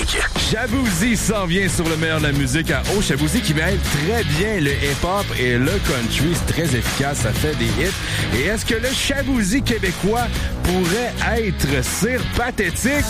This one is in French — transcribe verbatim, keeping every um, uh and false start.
musique. Shaboozy s'en vient sur le meilleur de la musique à haut. Shaboozy qui mêle très bien le hip-hop et le country. C'est très efficace, ça fait des hits. Et est-ce que le Shaboozy québécois pourrait être Sir Pathétique?